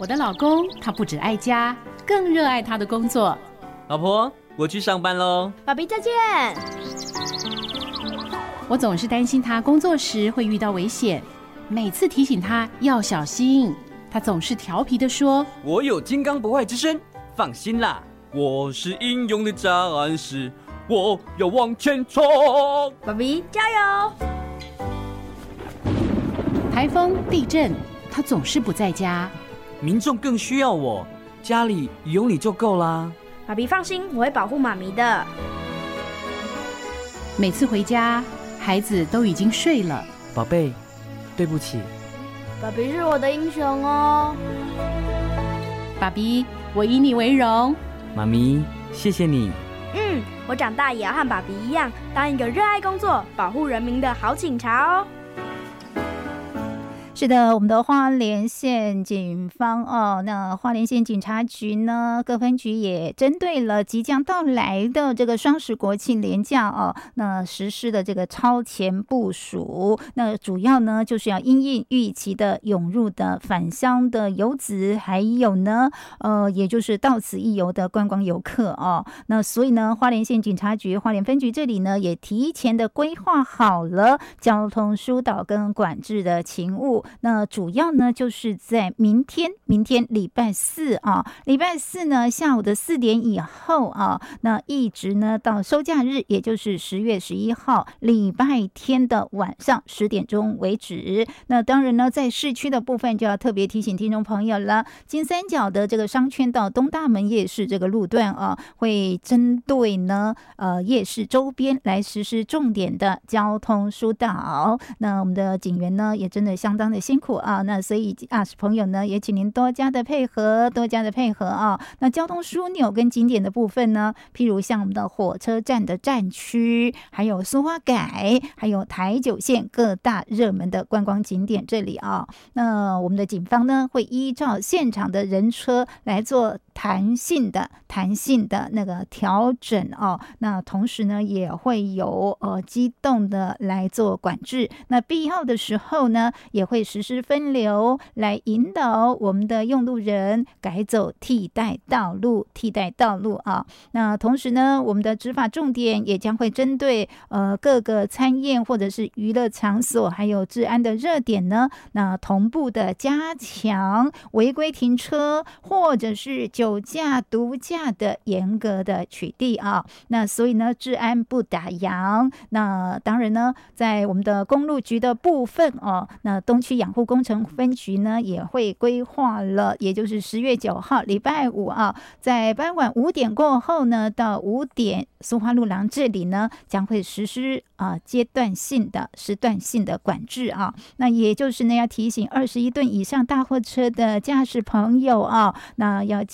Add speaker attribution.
Speaker 1: 我的老公他不只爱家，更热爱他的工作。
Speaker 2: 老婆，我去上班咯。
Speaker 3: 爸比再见。
Speaker 1: 我总是担心他工作时会遇到危险，每次提醒他要小心，他总是调皮地说：
Speaker 2: 我有金刚不坏之身，放心啦，我是英勇的战士，我要往前冲。
Speaker 3: 爸比加油！
Speaker 1: 台风、地震，他总是不在家。
Speaker 2: 民众更需要我，家里有你就够啦。
Speaker 3: 爸比放心，我会保护妈咪的。
Speaker 1: 每次回家，孩子都已经睡了。
Speaker 2: 宝贝，对不起。
Speaker 3: 爸比是我的英雄哦。
Speaker 1: 爸比，我以你为荣。
Speaker 2: 妈咪，谢谢你。
Speaker 3: 我长大也要和爸比一样，当一个热爱工作、保护人民的好警察哦。
Speaker 4: 是的，我们的花莲县警方那花莲县警察局呢，各分局也针对了即将到来的这个双十国庆连假那实施的这个超前部署。那主要呢就是要因应预期的涌入的返乡的游子，还有呢也就是到此一游的观光游客那所以呢，花莲县警察局花莲分局这里呢也提前的规划好了交通疏导跟管制的勤务。那主要呢就是在明天礼拜四礼拜四呢下午的4点以后那一直呢到收假日，也就是10月11号礼拜天的晚上10点钟为止。那当然呢，在市区的部分就要特别提醒听众朋友了，金三角的这个商圈到东大门夜市这个路段会针对呢夜市周边来实施重点的交通疏导。那我们的警员呢也真的相当的辛苦那所以朋友呢也请您多加的配合那交通枢纽跟景点的部分呢，譬如像我们的火车站的站区，还有苏花改，还有台九线各大热门的观光景点这里那我们的警方呢会依照现场的人车来做弹性的那个调整那同时呢也会有机动的来做管制。那必要的时候呢也会实施分流来引导我们的用路人改走替代道路那同时呢，我们的执法重点也将会针对各个餐宴或者是娱乐场所还有治安的热点呢，那同步的加强违规停车或者是酒驾毒驾的严格的取缔那所以呢治安不打烊。那当然呢，在我们的公路局的部分那东区养护工程分局呢也会规划了，也就是10月9号礼拜五在傍晚5点过后呢到5点，苏花路廊这里呢将会实施阶段性的时段性的管制那也就是呢要提醒21吨以上大货车的驾驶朋友那要